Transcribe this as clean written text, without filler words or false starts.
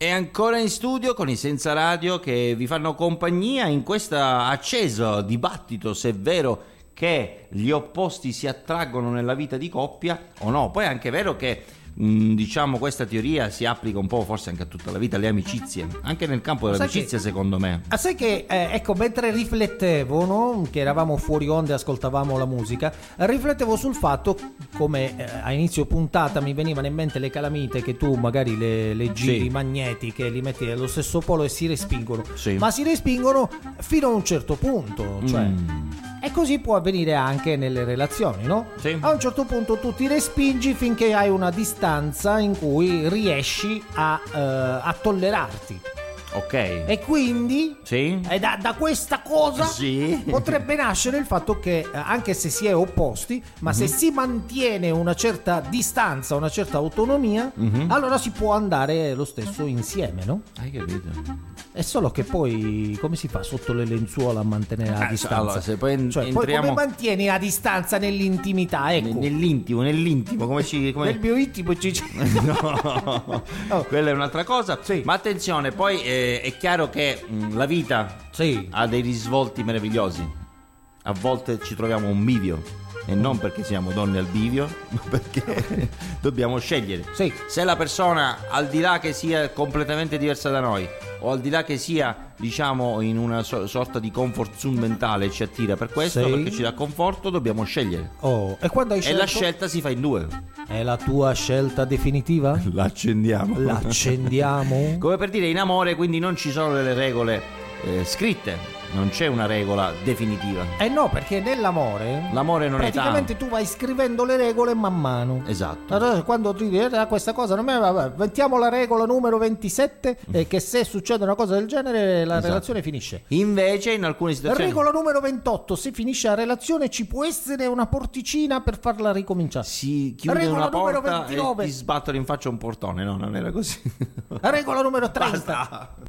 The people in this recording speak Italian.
E ancora in studio con i Senza Radio che vi fanno compagnia in questo acceso dibattito se è vero che gli opposti si attraggono nella vita di coppia o no. Poi è anche vero che diciamo questa teoria si applica un po' forse anche a tutta la vita, alle amicizie, anche nel campo dell'amicizia, secondo me. Sai che ecco, mentre riflettevo, no? Che eravamo fuori onda e ascoltavamo la musica, riflettevo sul fatto come a inizio puntata mi venivano in mente le calamite che tu magari le giri Sì. magnetiche, li metti nello stesso polo e si respingono, Sì. ma si respingono fino a un certo punto, cioè e così può avvenire anche nelle relazioni, no? Sì. A un certo punto tu ti respingi finché hai una distanza in cui riesci a tollerarti. Ok. E quindi Sì. da questa cosa Sì. potrebbe nascere il fatto che anche se si è opposti, ma se si mantiene una certa distanza, una certa autonomia, allora si può andare lo stesso insieme, no? Hai capito? È solo che poi come si fa sotto le lenzuola a mantenere la distanza? Allora, se poi Cioè, poi entriamo come mantieni la distanza nell'intimità? Ecco. nell'intimo, come ci... Come... Nel mio intimo No, Oh. quella è un'altra cosa. Sì. Ma attenzione, poi è chiaro che la vita Sì. ha dei risvolti meravigliosi. A volte ci troviamo un bivio, e non perché siamo donne al bivio, ma perché dobbiamo scegliere. Sì. Se la persona, al di là che sia completamente diversa da noi, o al di là che sia, diciamo, in una sorta di comfort zone mentale, ci attira per questo, Sì. perché ci dà conforto, dobbiamo scegliere. Oh, e quando hai E scelto? la scelta si fa in due. È la tua scelta definitiva? L'accendiamo. L'accendiamo? Come per dire, in amore quindi non ci sono delle regole scritte, non c'è una regola definitiva. Eh no, perché nell'amore L'amore non è praticamente tu vai scrivendo le regole man mano. Esatto. Allora, quando tu dici questa cosa non vabbè, mettiamo la regola numero 27 e che se succede una cosa del genere la Esatto. relazione finisce. Invece in alcune situazioni Regola numero 28, se finisce la relazione ci può essere una porticina per farla ricominciare. si chiude Regola una numero porta 29. e ti sbattono in faccia un portone. No, non era così. Regola numero 30. Basta.